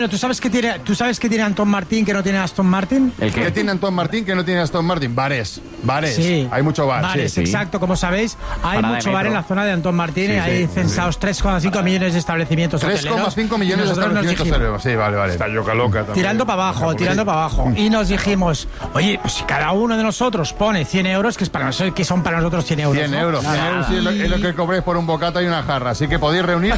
¿Tú sabes qué tiene Antón Martín que no tiene Aston Martin? ¿Qué tiene Antón Martín que no tiene Aston Martin? Bares. Sí. Hay mucho bar. Bares, sí. Exacto. Como sabéis, hay mucho bar en la zona de Antón Martín y hay censados 3,5 millones de establecimientos hoteleros. 3,5 millones de establecimientos hoteleros. Sí, vale. Está yoca loca también. Tirando para abajo. Y nos dijimos, oye, pues si cada uno de nosotros pone 100 euros, que son para nosotros 100 euros. 100 euros. 100 euros es lo que cobréis por un bocata y una jarra. Así que podéis reunir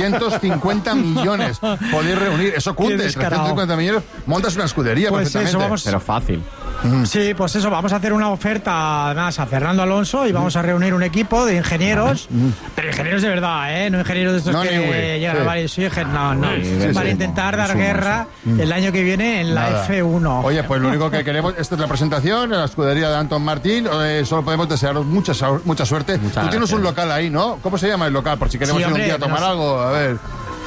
350 millones. Podéis reunir. Eso cunde. 350 millones. Montas una escudería pues perfectamente. Eso, pero fácil. Sí, pues eso, vamos a hacer una oferta además a Fernando Alonso y vamos a reunir un equipo de ingenieros, pero ingenieros de verdad, no ingenieros de estos que llegan a varios. Para intentar dar guerra el año que viene en la F1. Oye, pues lo único que queremos, esta es la presentación en la escudería de Antón Martín, solo podemos desearos mucha suerte. Tú tienes un local ahí, ¿no? ¿Cómo se llama el local? Por si queremos ir un día a tomar algo, a ver.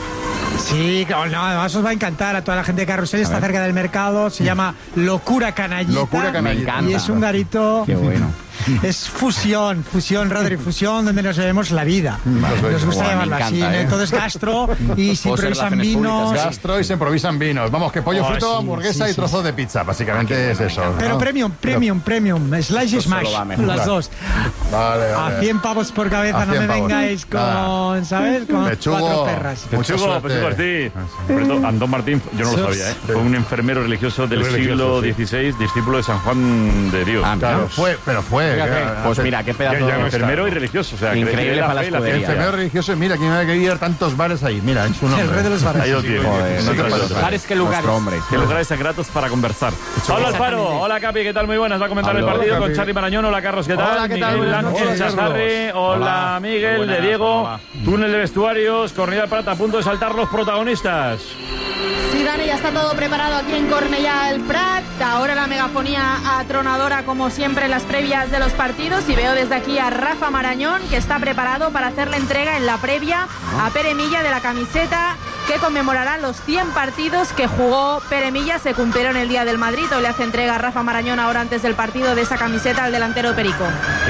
Sí, además os va a encantar a toda la gente de Carrusel, está cerca del mercado, se llama Locura Canallita. Me encanta. Y es un garito. Qué bueno. Es fusión, Rodri, donde nos bebemos la vida. Nos gusta llamarlo así. Entonces, gastro y se improvisan vinos. Gastro y se improvisan vinos. Vamos, que pollo frito, hamburguesa y trozos de pizza. Básicamente es eso. Pero premium. Slash y smash. Las dos. Vale. A 100 pavos por cabeza, no me vengáis con, ¿sabes? Con Pechugo, 4 perras. Pechugo, sí. Antón Martín, yo no lo sabía, Fue un enfermero religioso del siglo XVI, discípulo de San Juan de Dios. Claro, fue. Pues mira, qué pedazo de enfermero y religioso. O sea, increíble para la escudería. Enfermero religioso, mira, quién va a ir tantos bares ahí. Mira, es un nombre. El rey de los bares. Ahí lo tiene. Bares que lugares. Que lugares secretos para conversar. Hola Alfaro, hola Capi, ¿qué tal? Muy buenas. Va a comentar el partido con Charly Marañón. Hola Carlos, ¿qué tal? Hola, ¿qué tal? Miguel Ángel Chazarri. Hola Miguel, de Diego. Túnel de vestuarios, Cornellà del Prat a punto de saltar los protagonistas. Sí, Dani, ya está todo preparado aquí en Cornellà del Prat. Ahora la megafonía atronadora, como siempre, en las previas de los partidos. Y veo desde aquí a Rafa Marañón, que está preparado para hacer la entrega en la previa a Pere Milla de la camiseta que conmemorará los 100 partidos que jugó Pere Milla. Se cumplieron el día del Madrid. Hoy le hace entrega a Rafa Marañón ahora antes del partido de esa camiseta al delantero Perico.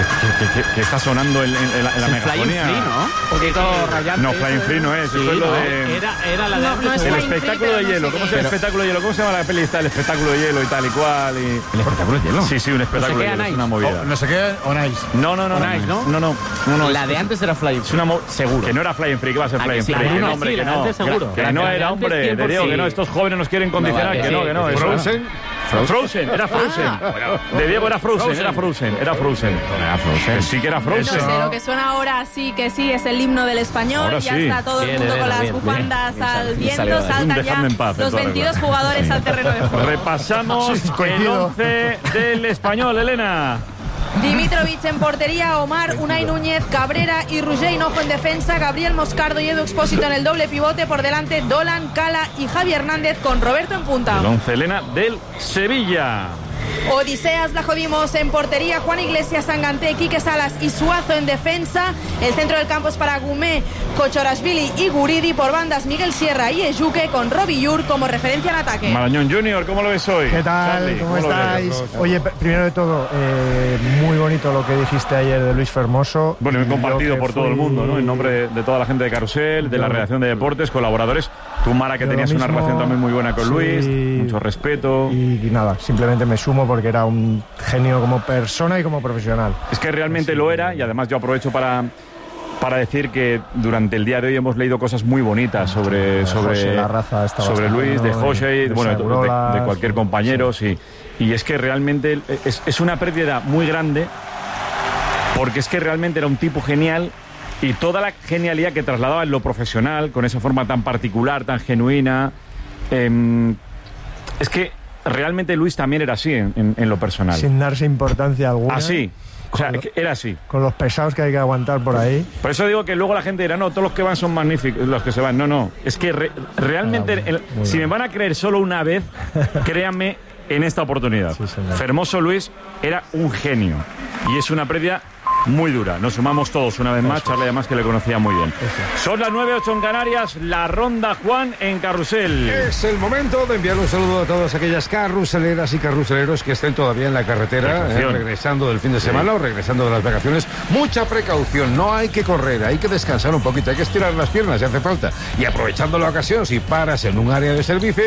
Que está sonando en la megafonía. Flying Free, ¿no? Un poquito rayante. No, Flying Free no es. Sí, esto es lo de... Era la de antes. El espectáculo de hielo. ¿Cómo se llama el espectáculo de hielo? ¿Cómo se llama la peli? Está el espectáculo de hielo y tal y cual. ¿El espectáculo de hielo? Sí, un espectáculo de hielo. Es una movida. No sé qué, Onais. No. La de antes era Flying Free. Seguro. Que no era Flying Free, que va a ser Flying Free. Que no, hombre, que no. Antes seguro. Que no era, hombre. Te digo que no. Estos jóvenes nos quieren condicionar. Que no. Frozen, era Frozen. De Diego era Frozen. Que sí que era Frozen. No sé, lo que suena ahora sí que sí es el himno del español. Ahora ya sí. está todo el mundo con las bufandas al viento. Saltan ya los 22 jugadores al terreno de juego. Repasamos el 11 del español, Elena. Dimitrovic en portería, Omar, Unai Núñez, Cabrera y Roger Hinojo en defensa, Gabriel Moscardo y Edu Expósito en el doble pivote, por delante Dolan, Cala y Javi Hernández con Roberto en punta. El 11, Elena, del Sevilla. Odiseas Blajovimos en portería, Juan Iglesias, Sanganté, Quique Salas y Suazo en defensa. El centro del campo es para Gumé, Kochorashvili y Guridi. Por bandas Miguel Sierra y Ejuque, con Robbie Yur como referencia en ataque. Marañón Junior, ¿cómo lo ves hoy? ¿Qué tal? Charly, ¿Cómo estáis? Oye, primero de todo, muy bonito lo que dijiste ayer de Luis Fermoso. Bueno, he compartido por todo el mundo, ¿no? En nombre de toda la gente de Carrusel, de la redacción de deportes, colaboradores. Tú, Mara, que tenías una relación también muy buena con Luis, mucho respeto. Y nada, simplemente me sumo porque era un genio como persona y como profesional. Es que realmente lo era, y además yo aprovecho para decir que durante el día de hoy hemos leído cosas muy bonitas sobre la raza sobre Luis, de José, bueno, de cualquier compañero, sí. Y es que realmente es una pérdida muy grande, porque es que realmente era un tipo genial. Y toda la genialidad que trasladaba en lo profesional, con esa forma tan particular, tan genuina, es que realmente Luis también era así en lo personal. Sin darse importancia alguna. Así. O sea, era así. Con los pesados que hay que aguantar por ahí. Por eso digo que luego la gente dirá, no, todos los que van son magníficos, los que se van. No. Es que realmente, si me van a creer solo una vez, créanme en esta oportunidad. Sí, Fermoso Luis era un genio. Y es una pérdida muy dura. Nos sumamos todos una vez más. Charlie, además, que le conocía muy bien. Son las 9:08 en Canarias. La ronda, Juan, en Carrusel. Es el momento de enviar un saludo a todas aquellas carruseleras y carruseleros que estén todavía en la carretera, regresando del fin de semana o regresando de las vacaciones. Mucha precaución, no hay que correr, hay que descansar un poquito, hay que estirar las piernas si hace falta. Y aprovechando la ocasión, si paras en un área de servicio,